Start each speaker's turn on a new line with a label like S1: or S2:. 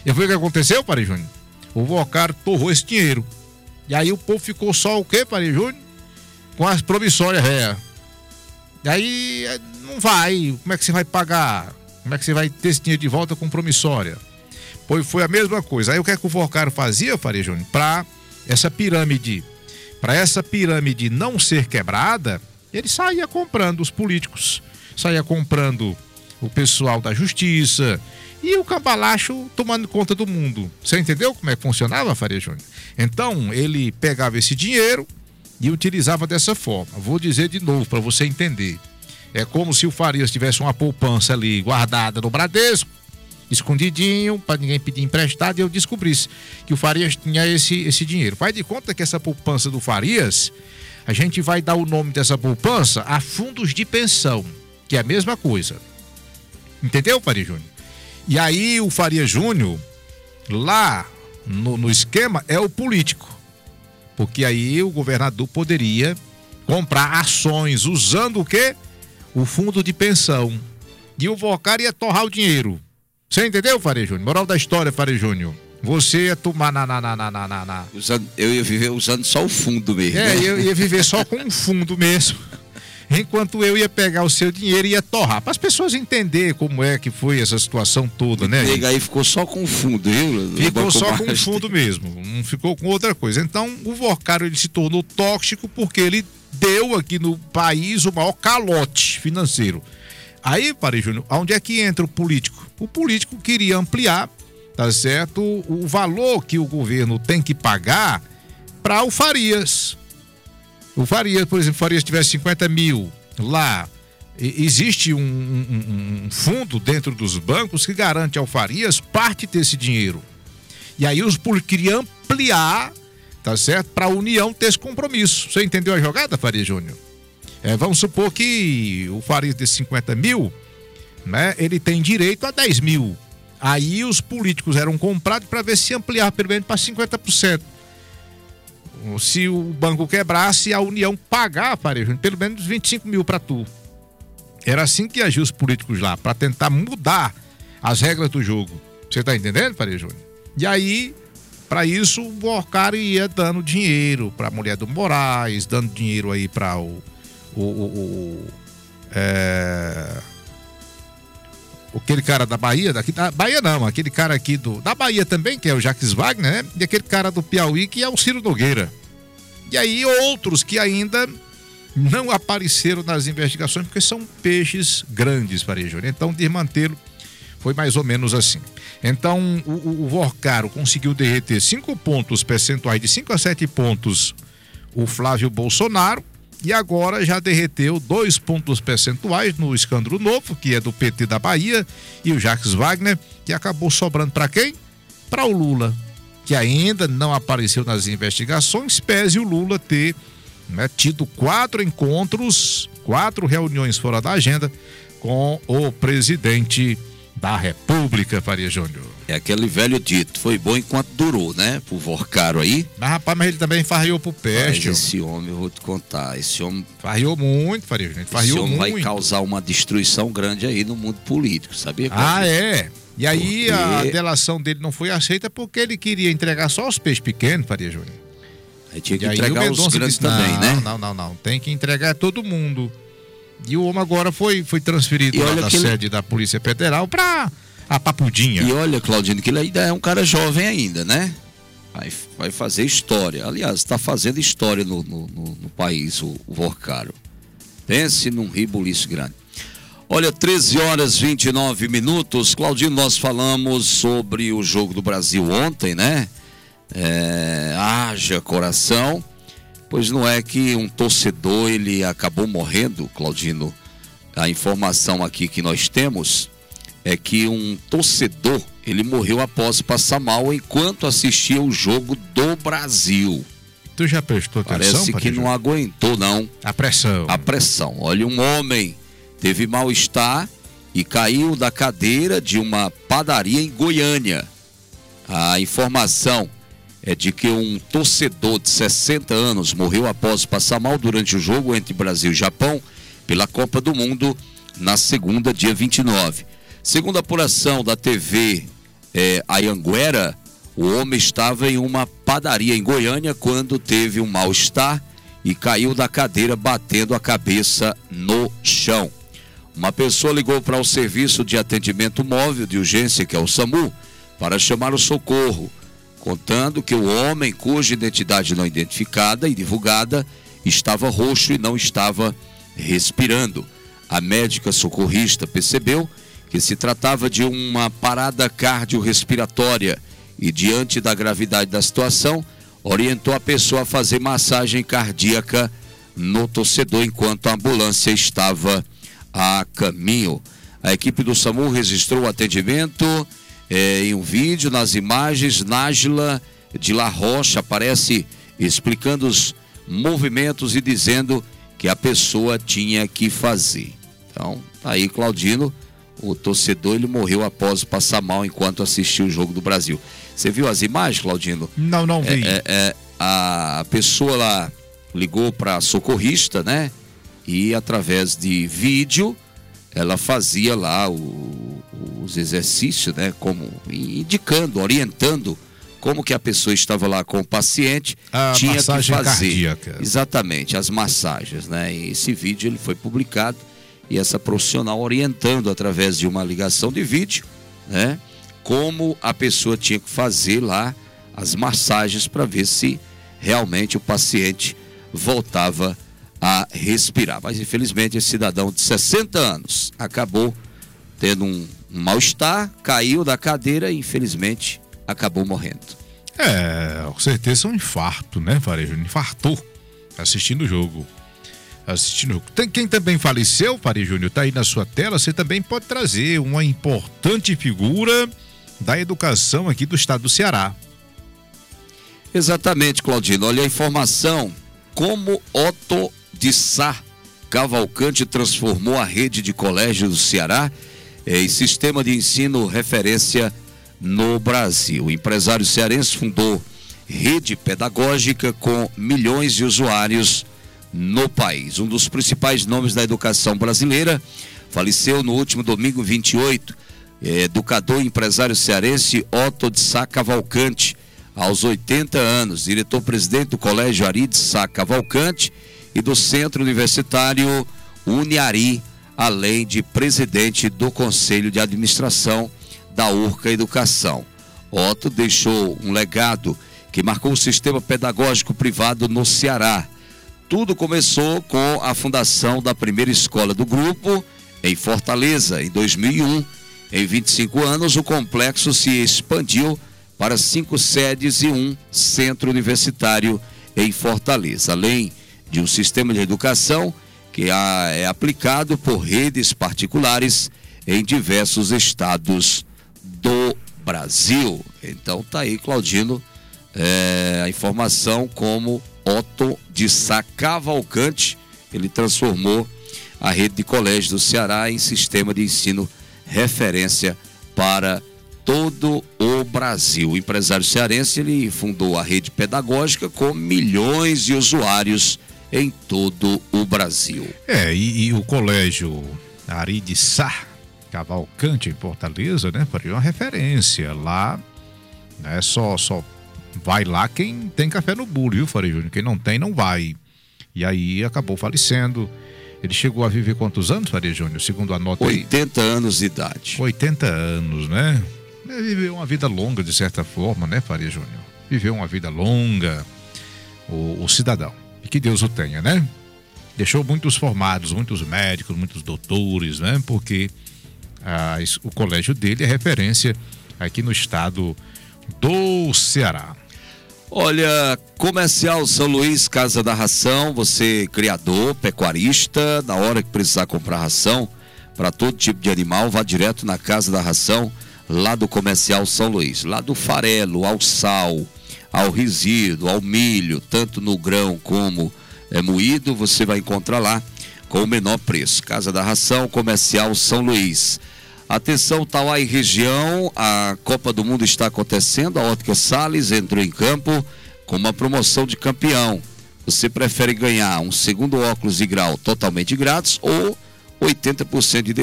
S1: E foi o que aconteceu, Faria Júnior? O Vocaro torrou esse dinheiro. E aí o povo ficou só o quê, Faria Júnior? Com as promissórias, E aí não vai. Como é que você vai pagar? Como é que você vai ter esse dinheiro de volta com promissória? Pois foi a mesma coisa. Aí o que é que o Vocaro fazia, Faria Júnior? Para essa pirâmide não ser quebrada, ele saía comprando os políticos, saía comprando o pessoal da justiça e o cambalacho tomando conta do mundo. Você entendeu como é que funcionava, Faria Júnior? Então, ele pegava esse dinheiro e utilizava dessa forma. Vou dizer de novo para você entender. É como se o Farias tivesse uma poupança ali guardada no Bradesco, escondidinho, para ninguém pedir emprestado, e eu descobrisse que o Farias tinha esse dinheiro. Faz de conta que essa poupança do Farias, a gente vai dar o nome dessa poupança a fundos de pensão, que é a mesma coisa. Entendeu, Faria Júnior? E aí o Faria Júnior, lá no esquema, é o político. Porque aí o governador poderia comprar ações usando o quê? O fundo de pensão. E o Vocaro ia torrar o dinheiro. Você entendeu, Faria Júnior? Moral da história, Faria Júnior. Você ia tomar
S2: Eu ia viver usando só o fundo mesmo.
S1: Eu ia viver só com um fundo mesmo. Enquanto eu ia pegar o seu dinheiro e ia torrar. Para as pessoas entenderem como é que foi essa situação toda, né?
S2: E aí ficou só com o fundo, viu?
S1: Ficou só com o fundo mesmo. Não ficou com outra coisa. Então, o Vocaro, ele se tornou tóxico porque ele deu aqui no país o maior calote financeiro. Aí, Faria Júnior, onde é que entra o político? O político queria ampliar, tá certo, o valor que o governo tem que pagar para o Farias. O Farias, por exemplo, o Farias tivesse 50 mil lá, existe um fundo dentro dos bancos que garante ao Farias parte desse dinheiro. E aí os políticos queriam ampliar, tá certo, para a União ter esse compromisso. Você entendeu a jogada, Faria Júnior? Vamos supor que o Farias de 50 mil, né, ele tem direito a 10 mil. Aí os políticos eram comprados para ver se ampliava pelo menos para 50%. Se o banco quebrasse, a União pagar, Faria Júnior, pelo menos 25 mil para tu. Era assim que agiam os políticos lá, para tentar mudar as regras do jogo. Você tá entendendo, Faria Júnior? E aí, para isso, o Vocaro ia dando dinheiro para a mulher do Moraes, dando dinheiro aí para aquele cara da Bahia, da Bahia não, aquele cara aqui da Bahia também, que é o Jacques Wagner, né? E aquele cara do Piauí, que é o Ciro Nogueira. E aí outros que ainda não apareceram nas investigações, porque são peixes grandes, Faria Júnior. Então, desmantê-lo foi mais ou menos assim. Então, o Vocaro conseguiu derreter 5 pontos percentuais, de 5 a 7 pontos, o Flávio Bolsonaro, e agora já derreteu 2 pontos percentuais no escândalo novo, que é do PT da Bahia, e o Jacques Wagner, que acabou sobrando para quem? Para o Lula, que ainda não apareceu nas investigações, pese o Lula ter, né, tido 4 encontros, 4 reuniões fora da agenda com o presidente da República, Faria Júnior.
S2: É aquele velho dito, foi bom enquanto durou, né? Pro Vocaro aí.
S1: Mas, rapaz, ele também farriou pro peste.
S2: Mas esse homem, eu vou te contar, esse homem...
S1: Farriou muito, Faria Júnior.
S2: Esse homem vai causar uma destruição grande aí no mundo político, sabia?
S1: E aí a delação dele não foi aceita porque ele queria entregar só os peixes pequenos, Faria Júnior.
S2: Aí tinha que entregar os grandes também, né?
S1: Não. Tem que entregar todo mundo. E o homem agora foi transferido lá da sede da Polícia Federal para a Papudinha.
S2: E olha, Claudino, que ele ainda é um cara jovem ainda, né? Vai fazer história. Aliás, está fazendo história no país, o Vocaro. Pense num ribuliço grande. Olha, 13h29. Claudino, nós falamos sobre o jogo do Brasil ontem, né? Haja coração. Pois não é que um torcedor, ele acabou morrendo, Claudino. A informação aqui que nós temos é que um torcedor, ele morreu após passar mal enquanto assistia o jogo do Brasil.
S1: Tu já prestou atenção?
S2: Parece que não aguentou, não.
S1: A pressão.
S2: Olha, um homem teve mal-estar e caiu da cadeira de uma padaria em Goiânia. A informação é de que um torcedor de 60 anos morreu após passar mal durante o jogo entre Brasil e Japão pela Copa do Mundo na segunda, dia 29. Segundo a apuração da TV Anhanguera, o homem estava em uma padaria em Goiânia quando teve um mal-estar e caiu da cadeira batendo a cabeça no chão. Uma pessoa ligou para o serviço de atendimento móvel de urgência, que é o SAMU, para chamar o socorro, contando que o homem, cuja identidade não identificada e divulgada, estava roxo e não estava respirando. A médica socorrista percebeu que se tratava de uma parada cardiorrespiratória e, diante da gravidade da situação, orientou a pessoa a fazer massagem cardíaca no torcedor enquanto a ambulância estava a caminho. A equipe do SAMU registrou o atendimento em um vídeo. Nas imagens, Nájila de La Rocha aparece explicando os movimentos e dizendo que a pessoa tinha que fazer. Então, aí, Claudino, o torcedor, ele morreu após passar mal enquanto assistiu o Jogo do Brasil. Você viu as imagens, Claudino?
S1: Não vi.
S2: A pessoa lá ligou para a socorrista, né? E através de vídeo, ela fazia lá os exercícios, né? Como indicando, orientando como que a pessoa estava lá com o paciente, tinha que fazer. Cardíaca. Exatamente, as massagens, né? E esse vídeo ele foi publicado e essa profissional orientando através de uma ligação de vídeo, né? Como a pessoa tinha que fazer lá as massagens para ver se realmente o paciente voltava a respirar. Mas infelizmente esse cidadão de 60 anos acabou tendo um mal-estar, caiu da cadeira e infelizmente acabou morrendo.
S1: Com certeza é um infarto, né, Farejo? Infartou assistindo o jogo. Tem quem também faleceu, Farejo Júnior, tá aí na sua tela. Você também pode trazer uma importante figura da educação aqui do estado do Ceará.
S2: Exatamente, Claudino. Olha a informação. Como Otto de Sá Cavalcante transformou a rede de colégios do Ceará em sistema de ensino referência no Brasil. O empresário cearense fundou rede pedagógica com milhões de usuários no país. Um dos principais nomes da educação brasileira faleceu no último domingo 28. Educador e empresário cearense Otto de Sá Cavalcante, aos 80 anos, diretor-presidente do Colégio Ari de Sá Cavalcante e do Centro Universitário Uniari, além de presidente do Conselho de Administração da Urca Educação. Otto deixou um legado que marcou o sistema pedagógico privado no Ceará. Tudo começou com a fundação da primeira escola do grupo em Fortaleza, em 2001. Em 25 anos, o complexo se expandiu para 5 sedes e um centro universitário em Fortaleza, além de um sistema de educação que é aplicado por redes particulares em diversos estados do Brasil. Então tá aí, Claudino, a informação como Otto de Sá Cavalcante, ele transformou a rede de colégios do Ceará em sistema de ensino referência para todo o Brasil. O empresário cearense, ele fundou a rede pedagógica com milhões de usuários em todo o Brasil.
S1: E o colégio Ari de Sá Cavalcante em Fortaleza, né, foi uma referência lá, né, só vai lá quem tem café no bolo, viu, Farejo Júnior? Quem não tem, não vai. E aí acabou falecendo. Ele chegou a viver quantos anos, Farejo Júnior? Segundo a nota
S2: 80 anos de idade.
S1: 80 anos, né? Viveu uma vida longa, de certa forma, né, Farejo Júnior? Viveu uma vida longa, o cidadão. E que Deus o tenha, né? Deixou muitos formados, muitos médicos, muitos doutores, né? Porque o colégio dele é referência aqui no estado do Ceará.
S2: Olha, Comercial São Luís, Casa da Ração, você criador, pecuarista, na hora que precisar comprar ração para todo tipo de animal, vá direto na Casa da Ração, lá do Comercial São Luís, lá do farelo, ao sal, ao resíduo, ao milho, tanto no grão como moído, você vai encontrar lá com o menor preço. Casa da Ração, Comercial São Luís. Atenção, Tauá e região, a Copa do Mundo está acontecendo, a Ótica Salles entrou em campo com uma promoção de campeão. Você prefere ganhar um segundo óculos de grau totalmente grátis ou 80% de